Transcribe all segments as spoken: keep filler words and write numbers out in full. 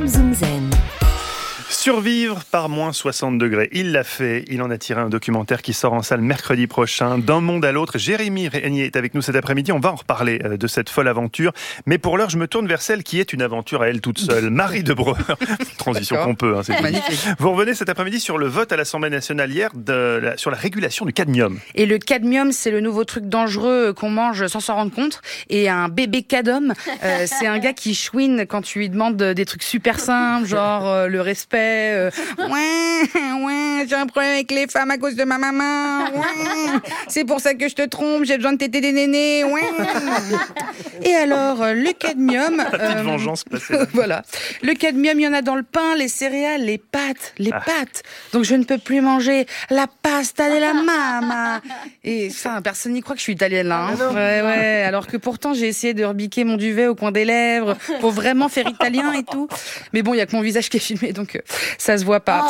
Zoom Zoom Zen. Survivre par moins soixante degrés, il l'a fait. Il en a tiré un documentaire qui sort en salle mercredi prochain. D'un monde à l'autre, Jérémy Régnier est avec nous cet après-midi. On va en reparler de cette folle aventure. Mais pour l'heure, je me tourne vers celle qui est une aventure à elle toute seule. Marie Debreur. Transition qu'on peut. Hein, c'est magnifique. Vous revenez cet après-midi sur le vote à l'Assemblée nationale hier de la, sur la régulation du cadmium. Et le cadmium, c'est le nouveau truc dangereux qu'on mange sans s'en rendre compte. Et un bébé cadom, euh, c'est un gars qui chouine quand tu lui demandes des trucs super simples, genre euh, le respect. Euh, ouais, ouais, j'ai un problème avec les femmes à cause de ma maman. Ouais, c'est pour ça que je te trompe, j'ai besoin de téter des nénés. Ouais. Et alors, le cadmium... La petite euh, vengeance passée. Voilà. Le cadmium, il y en a dans le pain, les céréales, les pâtes, les ah. pâtes. Donc je ne peux plus manger la pasta de la mamma. Et ça, personne n'y croit que je suis italienne là. Hein. Ah ouais, ouais. Alors que pourtant, j'ai essayé de rebiquer mon duvet au coin des lèvres pour vraiment faire italien et tout. Mais bon, il n'y a que mon visage qui est filmé, donc... Euh, ça se voit pas.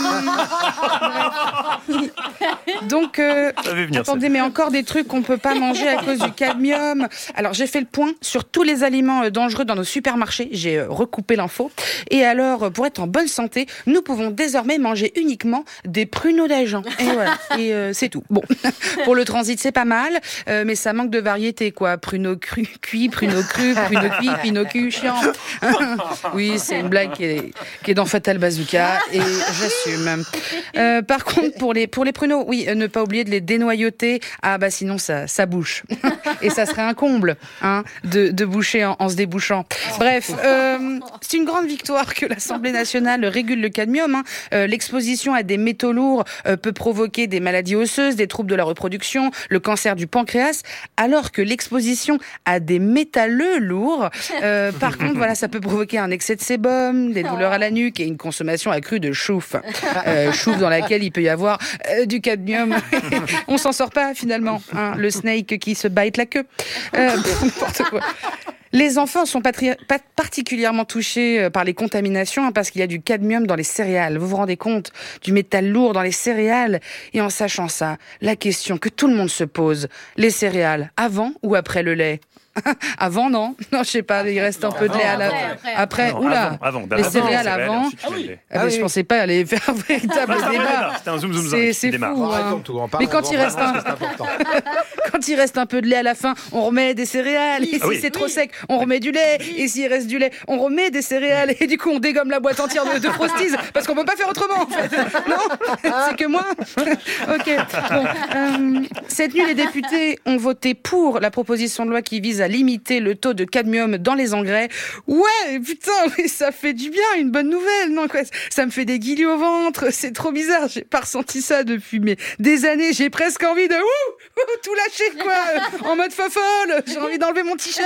Oh. Donc, euh, venir, attendez, ça. Mais encore des trucs qu'on peut pas manger à cause du cadmium. Alors, j'ai fait le point sur tous les aliments dangereux dans nos supermarchés. J'ai recoupé l'info. Et alors, pour être en bonne santé, nous pouvons désormais manger uniquement des pruneaux d'Agen. Et voilà. Et euh, c'est tout. Bon, pour le transit, c'est pas mal, euh, mais ça manque de variété, quoi. Pruneaux cru, cuits, pruneaux crus, pruneaux cuits, pruneaux cuits, chiant. Oui, c'est une blague qui est, qui est dans Fatal Bazooka. Et j'assume. Euh, par contre, pour les, pour les pruneaux, oui, ne pas oublier de les dénoyauter. Ah bah sinon, ça, ça bouche. Et ça serait un comble hein, de, de boucher en, en se débouchant. Bref, euh, c'est une grande victoire que l'Assemblée nationale régule le cadmium. Hein. Euh, l'exposition à des métaux lourds euh, peut provoquer des maladies osseuses, des troubles de la reproduction, le cancer du pancréas, alors que l'exposition à des métalleux lourds, euh, par contre, voilà, ça peut provoquer un excès de sébum, des douleurs à la nuque et une consommation accrue de chouffe. Euh, chouffe dans laquelle il peut y avoir euh, du cadmium. On s'en sort pas finalement. Hein, le snake qui se bite la queue. Euh, n'importe quoi. Les enfants sont patri- pas particulièrement touchés par les contaminations hein, parce qu'il y a du cadmium dans les céréales. Vous vous rendez compte du métal lourd dans les céréales? Et en sachant ça, la question que tout le monde se pose, les céréales, avant ou après le lait? Avant, non Non, je sais pas, il reste un non, peu de lait à la... Après, après. après. Non, oula avant, avant, les céréales avant. Ah oui. Ah, mais je pensais pas aller faire un véritable ah, débat. C'était un zoom zoom C'est, c'est fou. Hein. Mais quand il reste un... quand il reste un peu de lait à la fin, on remet des céréales. Et si ah oui. c'est trop sec, on remet du lait. Et s'il reste du lait, on remet des céréales. Et du coup, on dégomme la boîte entière de, de Frosties parce qu'on peut pas faire autrement, en fait. Non C'est que moi Ok. Bon, euh, cette nuit, les députés ont voté pour la proposition de loi qui vise à limiter le taux de cadmium dans les engrais. Ouais, putain, oui, ça fait du bien, une bonne nouvelle, non quoi. Ça me fait des guillis au ventre, c'est trop bizarre, j'ai pas ressenti ça depuis mais des années, j'ai presque envie de ouh, ouh, tout lâcher quoi, en mode fofolle, j'ai envie d'enlever mon t-shirt,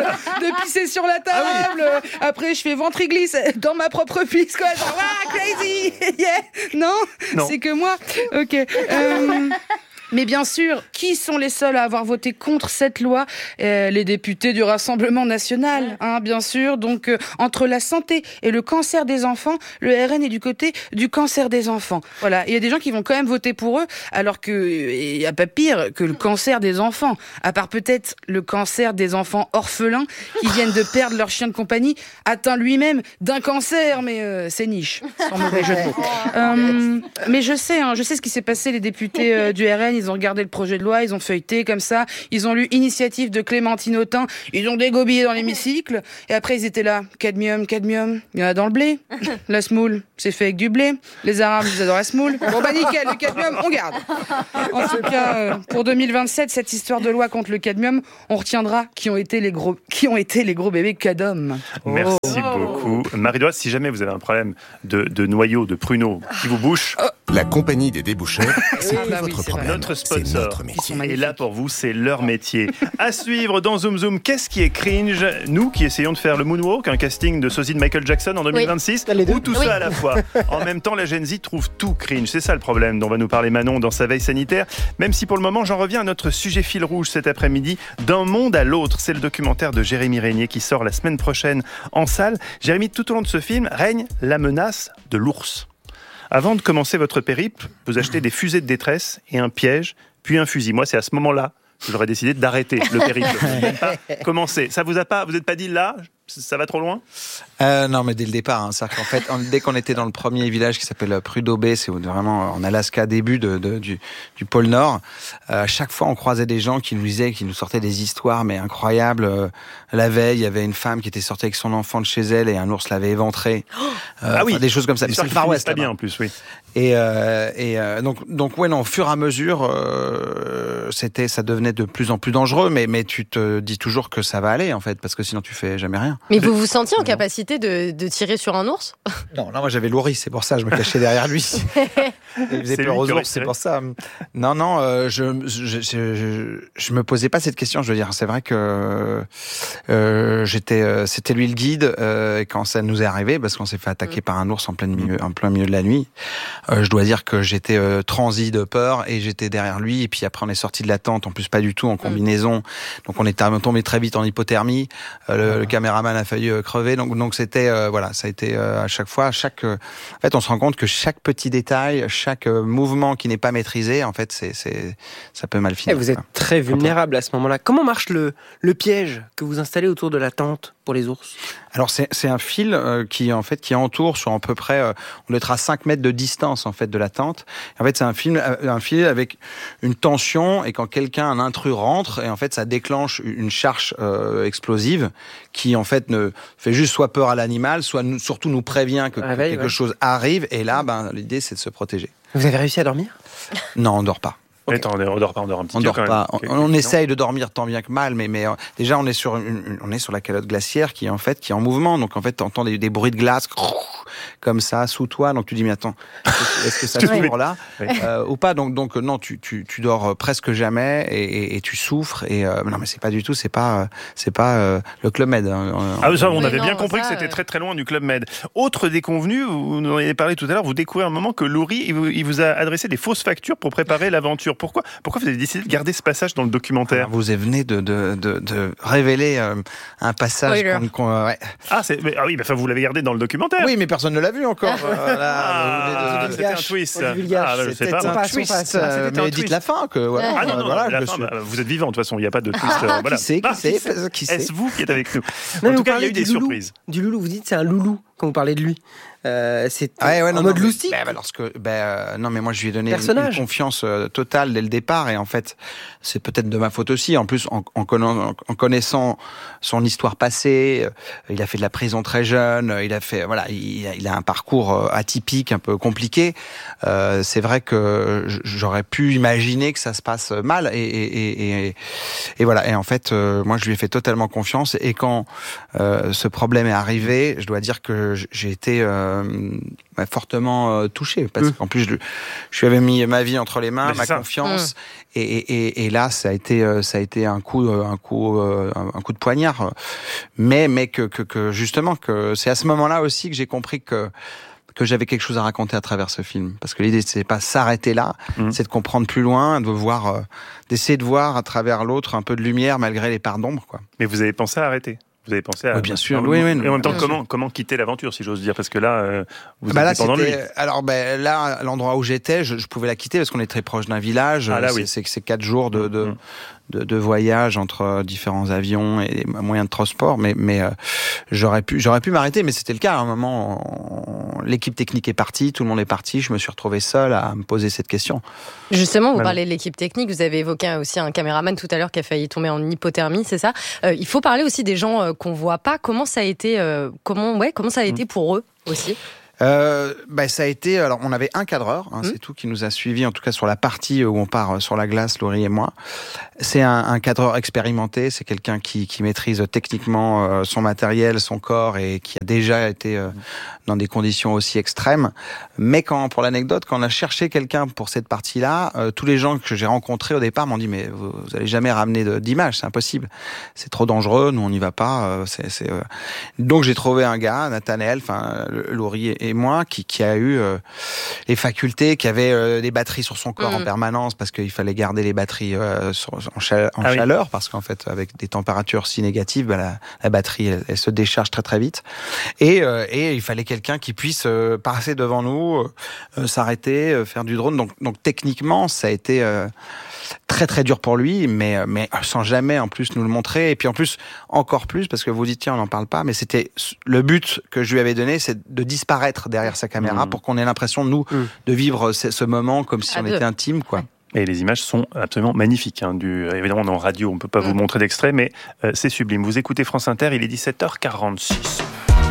de pisser sur la table. Ah oui. Après je fais ventriglisse dans ma propre pisse quoi, genre ah, crazy, yeah. Non, non, c'est que moi. OK. Euh... Mais bien sûr, qui sont les seuls à avoir voté contre cette loi ? euh, Les députés du Rassemblement national, hein, bien sûr. Donc, euh, entre la santé et le cancer des enfants, le R N est du côté du cancer des enfants. Voilà. Il y a des gens qui vont quand même voter pour eux, alors qu'il n'y a pas pire que le cancer des enfants. À part peut-être le cancer des enfants orphelins qui viennent de perdre leur chien de compagnie, atteint lui-même d'un cancer, mais euh, c'est niche, sans mauvais jeu de mots. Euh, mais je sais, hein, je sais ce qui s'est passé, les députés euh, du R N. Ils ont regardé le projet de loi, ils ont feuilleté comme ça, ils ont lu Initiative de Clémentine Autain, ils ont dégobillé dans l'hémicycle, et après ils étaient là, cadmium, cadmium, il y en a dans le blé, la semoule, c'est fait avec du blé, les Arabes, ils adorent la semoule, bon bah nickel, le cadmium, on garde. En tout cas, euh, pour deux mille vingt-sept, cette histoire de loi contre le cadmium, on retiendra qui ont été les gros, qui ont été les gros bébés cadom. Merci oh. beaucoup. Marie-Doise, si jamais vous avez un problème de, de noyau, de pruneaux qui vous bouche... Oh. La compagnie des déboucheurs, c'est ah plus bah votre oui, problème, notre sponsor. c'est notre métier. Et là, pour vous, c'est leur métier. À suivre dans Zoom Zoom, qu'est-ce qui est cringe ? Nous qui essayons de faire le moonwalk, un casting de sosie de Michael Jackson en deux mille vingt-six, oui. ou tout oui. ça à la fois. En même temps, la Gen Z trouve tout cringe. C'est ça le problème dont va nous parler Manon dans sa veille sanitaire. Même si pour le moment, j'en reviens à notre sujet fil rouge cet après-midi, D'un monde à l'autre. C'est le documentaire de Jérémy Régnier qui sort la semaine prochaine en salle. Jérémy, tout au long de ce film, règne la menace de l'ours. Avant de commencer votre périple, vous achetez des fusées de détresse et un piège, puis un fusil. Moi, c'est à ce moment-là que j'aurais décidé d'arrêter le périple. Pas commencer. Ça vous a pas, vous n'êtes pas dit là, Ça va trop loin ? euh, Non, mais dès le départ. Hein, c'est-à-dire qu'en fait, dès qu'on était dans le premier village qui s'appelle Prudhoe Bay, c'est vraiment en Alaska, début de, de, du, du pôle Nord, euh, à chaque fois, on croisait des gens qui nous disaient, qui nous sortaient des histoires, mais incroyables. Euh, la veille, il y avait une femme qui était sortie avec son enfant de chez elle et un ours l'avait éventré. Euh, ah oui, des choses comme ça. C'est le Far West, pas bien en plus, oui. Et, euh, et euh, donc, donc ouais, non, au fur et à mesure, euh, c'était, ça devenait de plus en plus dangereux, mais, mais tu te dis toujours que ça va aller, en fait, parce que sinon tu fais jamais rien. Mais vous vous sentiez en capacité de, de tirer sur un ours ? Non, non, moi j'avais Laurie, c'est pour ça, je me cachais derrière lui. Il faisait peur aux ours, c'est pour ça. Non, non, euh, je, je, je, je, je me posais pas cette question, je veux dire, c'est vrai que euh, j'étais, euh, c'était lui le guide, euh, et quand ça nous est arrivé, parce qu'on s'est fait attaquer mmh. par un ours en plein milieu, en plein milieu de la nuit, euh, je dois dire que j'étais euh, transi de peur, et j'étais derrière lui, et puis après on est sorti de la tente, en plus pas du tout en combinaison, mmh. donc on est tombé très vite en hypothermie, euh, le, mmh. le caméraman a failli euh, crever, donc, donc c'était, euh, voilà, ça a été euh, à chaque fois, à chaque, euh, en fait on se rend compte que chaque petit détail, chaque euh, mouvement qui n'est pas maîtrisé, en fait c'est, c'est, ça peut mal finir. Et vous êtes très vulnérable à ce moment-là. Comment marche le, le piège que vous installez autour de la tente pour les ours ? Alors c'est, c'est un fil euh, qui en fait qui entoure sur à peu près, euh, on doit être à cinq mètres de distance en fait de la tente. En fait c'est un fil, un fil avec une tension, et quand quelqu'un, un intrus rentre, et en fait ça déclenche une charge euh, explosive qui en fait ne fait juste soit peur à l'animal, soit nous, surtout nous prévient que, ah, que quelque ouais. chose arrive, et là ben l'idée c'est de se protéger. Vous avez réussi à dormir ? Non, on dort pas. Okay. Attends, on dort pas, on dort un petit on peu dort quand pas. même. On, on essaye de dormir tant bien que mal, mais, mais euh, déjà on est sur une, une, on est sur la calotte glaciaire qui est en fait qui est en mouvement, donc en fait t'entends des, des bruits de glace comme ça sous toi, donc tu dis mais attends, est-ce que ça s'ouvre là oui. euh, ou pas, donc donc non, tu tu tu dors presque jamais, et, et, et tu souffres, et euh, non mais c'est pas du tout, c'est pas c'est pas euh, le Club Med. Hein, ah ça, on avait non, bien compris ça, que c'était euh... très très loin du Club Med. Autre déconvenu, vous nous en avez parlé tout à l'heure, vous découvrez un moment que Laurie il vous, il vous a adressé des fausses factures pour préparer l'aventure. Pourquoi pourquoi vous avez décidé de garder ce passage dans le documentaire ? Alors, vous venez de de de, de révéler euh, un passage qu'on, qu'on, ouais. Ah c'est mais, ah oui, bah, enfin, vous l'avez gardé dans le documentaire. Oui, mais personne ne l'a vu encore. Voilà, ah, de... C'était un twist. Ah, je sais pas. Un twist. Ah, euh, mais dites la fin que voilà. Ah non, non, voilà, la fin, suis... bah, vous êtes vivant de toute façon, il n'y a pas de twist. Ah, voilà. Qui c'est, qui ah, c'est, c'est qui c'est Est-ce vous qui êtes avec nous ? Non, en tout cas, il y a eu des loulou, surprises. Du loulou, vous dites c'est un loulou quand vous parlez de lui. Euh, c'est ah ouais, ouais, en non, mode non, loustique. Ben, ben, lorsque, ben, euh, non, mais moi je lui ai donné une, une confiance euh, totale dès le départ, et en fait, c'est peut-être de ma faute aussi. En plus, en, en, conna- en connaissant son histoire passée, euh, il a fait de la prison très jeune, il a fait, voilà, il, il a un parcours euh, atypique, un peu compliqué. Euh, c'est vrai que j'aurais pu imaginer que ça se passe mal, et, et, et, et, et voilà. Et en fait, euh, moi je lui ai fait totalement confiance. Et quand euh, ce problème est arrivé, je dois dire que j'ai été euh, Euh, fortement euh, touché, parce mmh. qu'en plus je, je lui avais mis ma vie entre les mains, ma ça. confiance, mmh. et, et, et là ça a été euh, ça a été un coup un coup euh, un coup de poignard, mais mais que, que que justement que c'est à ce moment-là aussi que j'ai compris que que j'avais quelque chose à raconter à travers ce film, parce que l'idée c'est pas s'arrêter là, mmh. c'est de comprendre plus loin, de voir euh, d'essayer de voir à travers l'autre un peu de lumière malgré les parts d'ombre, quoi. Mais vous avez pensé à arrêter ? Vous avez pensé à... Oui, bien sûr. Oui, oui, et en même temps, comment, comment quitter l'aventure, si j'ose dire ? Parce que là, euh, vous bah étiez là, pendant lui. Alors, ben, là, à l'endroit où j'étais, je, je pouvais la quitter parce qu'on est très proche d'un village. Ah, là, c'est, oui. c'est, c'est quatre jours de, de, mmh. de, de voyage entre différents avions et moyens de transport. Mais, mais euh, j'aurais pu, j'aurais pu m'arrêter, mais c'était le cas. À un moment, on, l'équipe technique est partie, tout le monde est parti. Je me suis retrouvé seul à me poser cette question. Justement, vous voilà. parlez de l'équipe technique. Vous avez évoqué aussi un caméraman tout à l'heure qui a failli tomber en hypothermie, c'est ça ? euh, Il faut parler aussi des gens euh, qu'on voit pas. Comment ça a été, euh, comment, ouais, comment ça a été pour eux aussi ? Euh, bah, ça a été, alors on avait un cadreur, hein, mmh. c'est tout, qui nous a suivis, en tout cas sur la partie où on part sur la glace, Laurie et moi. C'est un, un cadreur expérimenté, c'est quelqu'un qui, qui maîtrise techniquement euh, son matériel, son corps, et qui a déjà été euh, dans des conditions aussi extrêmes. Mais quand, pour l'anecdote, quand on a cherché quelqu'un pour cette partie-là, euh, tous les gens que j'ai rencontrés au départ m'ont dit mais vous, vous allez jamais ramener de, d'image, c'est impossible, c'est trop dangereux, nous on n'y va pas. Euh, c'est, c'est, euh... Donc j'ai trouvé un gars, Nathanaël, enfin Laurie et et moi, qui, qui a eu euh, les facultés, qui avait euh, des batteries sur son corps mmh. en permanence, parce qu'il fallait garder les batteries euh, sur, en, chale, en ah chaleur, oui. parce qu'en fait, avec des températures si négatives, bah, la, la batterie, elle, elle se décharge très très vite. Et, euh, et il fallait quelqu'un qui puisse euh, passer devant nous, euh, s'arrêter, euh, faire du drone. Donc, donc techniquement, ça a été... Euh, très très dur pour lui, mais mais sans jamais en plus nous le montrer. Et puis en plus encore plus parce que vous dites tiens on n'en parle pas, mais c'était le but que je lui avais donné, c'est de disparaître derrière sa caméra mmh. pour qu'on ait l'impression nous mmh. de vivre ce, ce moment comme si à on deux. était intime quoi. Et les images sont absolument magnifiques. Hein, du, évidemment, en radio, on ne peut pas mmh. vous montrer d'extrait, mais euh, c'est sublime. Vous écoutez France Inter, il est dix-sept heures quarante-six.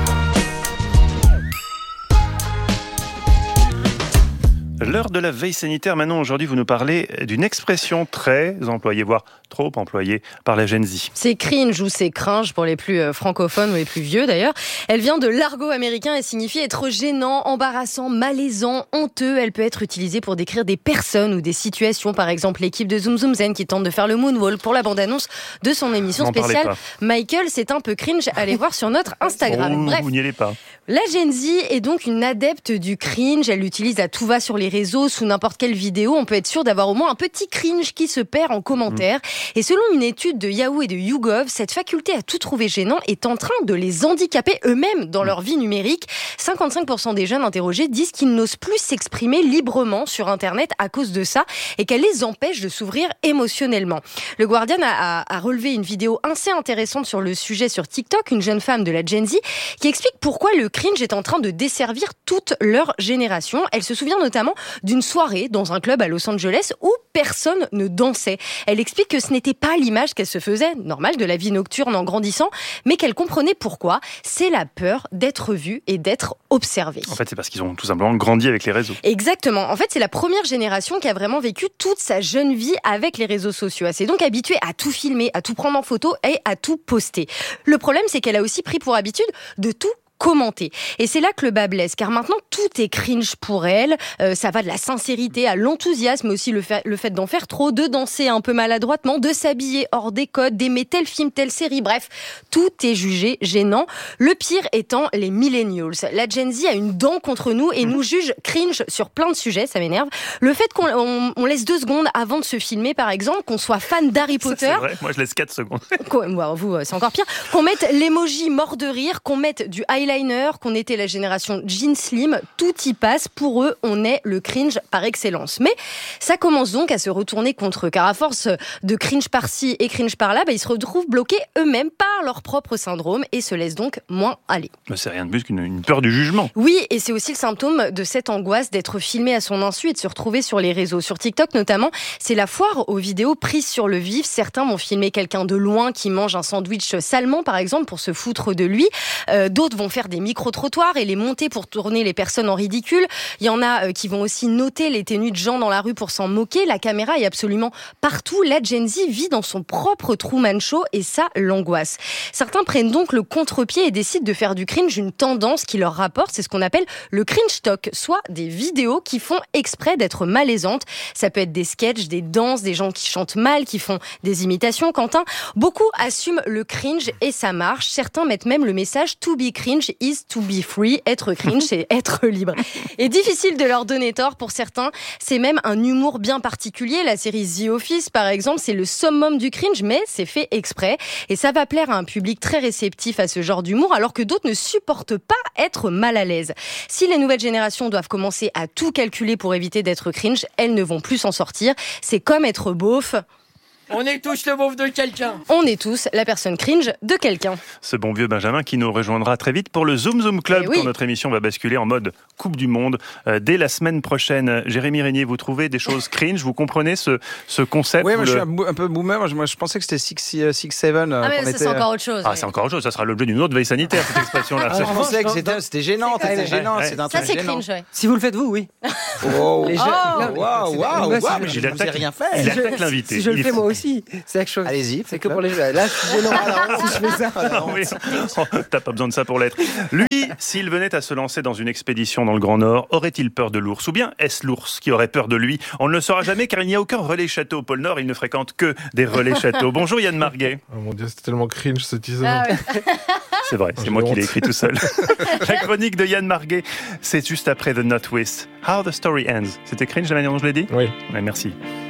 L'heure de la veille sanitaire, maintenant, aujourd'hui, vous nous parlez d'une expression très employée, voire trop employée par la Gen Z. C'est cringe ou c'est cringe pour les plus euh, francophones ou les plus vieux d'ailleurs. Elle vient de l'argot américain et signifie être gênant, embarrassant, malaisant, honteux. Elle peut être utilisée pour décrire des personnes ou des situations. Par exemple, l'équipe de Zoom Zoom Zen qui tente de faire le moonwalk pour la bande-annonce de son émission N'en spéciale. Michael, c'est un peu cringe. Allez voir sur notre Instagram. Oh, Bref, vous n'y allez pas. La Gen Z est donc une adepte du cringe. Elle l'utilise à tout va sur les réseaux, sous n'importe quelle vidéo. On peut être sûr d'avoir au moins un petit cringe qui se perd en commentaire. Mmh. Et selon une étude de Yahoo et de YouGov, cette faculté à tout trouver gênant est en train de les handicaper eux-mêmes dans leur vie numérique. cinquante-cinq pour cent des jeunes interrogés disent qu'ils n'osent plus s'exprimer librement sur Internet à cause de ça et qu'elle les empêche de s'ouvrir émotionnellement. Le Guardian a, a, a relevé une vidéo assez intéressante sur le sujet sur TikTok, une jeune femme de la Gen Z qui explique pourquoi le cringe est en train de desservir toute leur génération. Elle se souvient notamment d'une soirée dans un club à Los Angeles où personne ne dansait. Elle explique que ce n'était pas l'image qu'elle se faisait, normale, de la vie nocturne en grandissant, mais qu'elle comprenait pourquoi. C'est la peur d'être vue et d'être observée. En fait, c'est parce qu'ils ont tout simplement grandi avec les réseaux. Exactement. En fait, c'est la première génération qui a vraiment vécu toute sa jeune vie avec les réseaux sociaux. Elle s'est donc habituée à tout filmer, à tout prendre en photo et à tout poster. Le problème, c'est qu'elle a aussi pris pour habitude de tout commenter. Et c'est là que le bas blesse, car maintenant tout est cringe pour elle. Euh, ça va de la sincérité à l'enthousiasme, mais aussi le fait, le fait d'en faire trop, de danser un peu maladroitement, de s'habiller hors des codes, d'aimer tel film, telle série. Bref, tout est jugé gênant. Le pire étant les millennials. La Gen Z a une dent contre nous et nous juge cringe sur plein de sujets, ça m'énerve. Le fait qu'on on, on laisse deux secondes avant de se filmer, par exemple, qu'on soit fan d'Harry Potter. Ça, c'est vrai, moi je laisse quatre secondes. Bon, vous, c'est encore pire. Qu'on mette l'emoji mort de rire, qu'on mette du highlight qu'on était la génération jean slim, tout y passe. Pour eux, on est le cringe par excellence. Mais ça commence donc à se retourner contre eux, car à force de cringe par-ci et cringe par-là, bah, ils se retrouvent bloqués eux-mêmes par leur propre syndrome et se laissent donc moins aller. Mais c'est rien de plus qu'une une peur du jugement. Oui, et c'est aussi le symptôme de cette angoisse d'être filmé à son insu et de se retrouver sur les réseaux. Sur TikTok notamment, c'est la foire aux vidéos prises sur le vif. Certains vont filmer quelqu'un de loin qui mange un sandwich salement, par exemple, pour se foutre de lui. Euh, d'autres vont faire des micro-trottoirs et les monter pour tourner les personnes en ridicule. Il y en a qui vont aussi noter les tenues de gens dans la rue pour s'en moquer. La caméra est absolument partout. La Gen Z vit dans son propre Truman Show et ça l'angoisse. Certains prennent donc le contre-pied et décident de faire du cringe une tendance qui leur rapporte. C'est ce qu'on appelle le cringe talk, soit des vidéos qui font exprès d'être malaisantes. Ça peut être des sketchs, des danses, des gens qui chantent mal, qui font des imitations. Quentin, beaucoup assument le cringe et ça marche. Certains mettent même le message « to be cringe is to be free », être cringe, c'est être libre. Et difficile de leur donner tort pour certains, c'est même un humour bien particulier. La série The Office, par exemple, c'est le summum du cringe, mais c'est fait exprès. Et ça va plaire à un public très réceptif à ce genre d'humour, alors que d'autres ne supportent pas être mal à l'aise. Si les nouvelles générations doivent commencer à tout calculer pour éviter d'être cringe, elles ne vont plus s'en sortir. C'est comme être beauf. On est tous le beauf de quelqu'un. On est tous la personne cringe de quelqu'un. Ce bon vieux Benjamin qui nous rejoindra très vite pour le Zoom Zoom Club, oui. Quand notre émission va basculer en mode Coupe du Monde euh, dès la semaine prochaine. Jérémy Régnier, vous trouvez des choses cringe? Vous comprenez ce, ce concept? Oui, moi le... je suis un, un peu boomer. Moi, je pensais que c'était six sept. Euh, ah, mais ça, était... c'est encore autre chose. Ah, oui. c'est encore autre chose. Ça sera l'objet d'une autre veille sanitaire, cette expression-là. Ah, je pensais que c'était, c'était gênant. C'était gênant. Ouais, ouais. C'est un ça, truc c'est gênant. cringe, ouais. Si vous le faites, vous, oui. Oh, les oh, waouh, waouh, waouh. Mais il attaque rien fait. Il attaque l'invité. Si je le fais moi aussi, c'est quelque chose. Allez-y. C'est que pour les jeux. Là, je suis gênant. Alors, si je fais ça. Non, mais, oh, t'as pas besoin de ça pour l'être. Lui, s'il venait à se lancer dans une expédition dans le Grand Nord, aurait-il peur de l'ours? Ou bien est-ce l'ours qui aurait peur de lui? On ne le saura jamais car il n'y a aucun relais château au pôle Nord. Il ne fréquente que des relais châteaux. Bonjour Yann Marguet. Oh mon Dieu, c'est tellement cringe ce teaser. Ah ouais. C'est vrai, c'est moi honte. Qui l'ai écrit tout seul. La chronique de Yann Marguet, c'est juste après The Not Twist. How the Story Ends. C'était cringe la manière dont je l'ai dit? Oui. Ouais, merci.